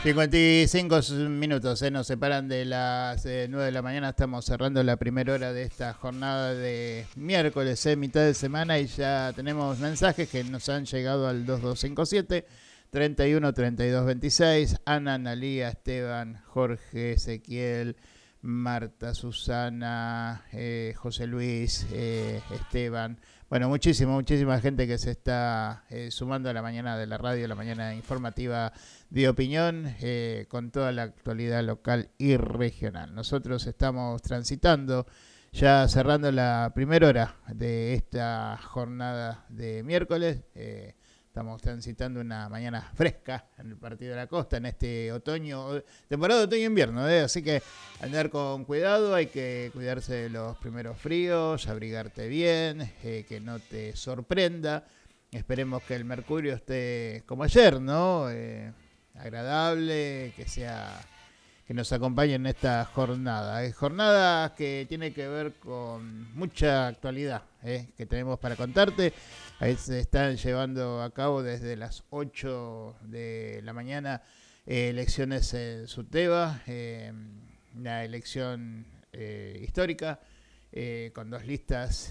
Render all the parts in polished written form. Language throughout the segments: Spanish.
55 minutos nos separan de las 9 de la mañana. Estamos cerrando la primera hora de esta jornada de miércoles, mitad de semana, y ya tenemos mensajes que nos han llegado al 2257 31 32 26. Ana, Analía, Esteban, Jorge, Ezequiel, Marta, Susana, José Luis, Esteban. Bueno, muchísima gente que se está sumando a la mañana de la radio, la mañana informativa de opinión, con toda la actualidad local y regional. Nosotros estamos transitando, ya cerrando la primera hora de esta jornada de miércoles. Estamos transitando una mañana fresca en el Partido de la Costa, en este otoño, temporada de otoño-invierno, así que andar con cuidado, hay que cuidarse de los primeros fríos, abrigarte bien, que no te sorprenda. Esperemos que el mercurio esté como ayer, ¿no? Agradable, que nos acompañe en esta jornada. Jornada que tiene que ver con mucha actualidad que tenemos para contarte. Ahí se están llevando a cabo desde las 8 de la mañana elecciones en Suteba, una elección histórica, con dos listas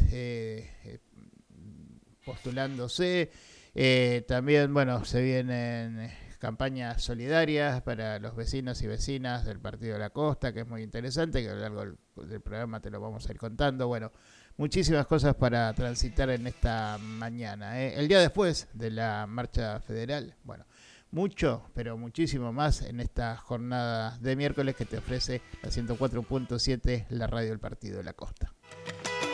postulándose. También, bueno, se vienen campañas solidarias para los vecinos y vecinas del Partido de la Costa, que es muy interesante, que a lo largo del programa te lo vamos a ir contando. Bueno, muchísimas cosas para transitar en esta mañana. El día después de la marcha federal, bueno, mucho, pero muchísimo más en esta jornada de miércoles que te ofrece la 104.7, la radio del Partido de la Costa.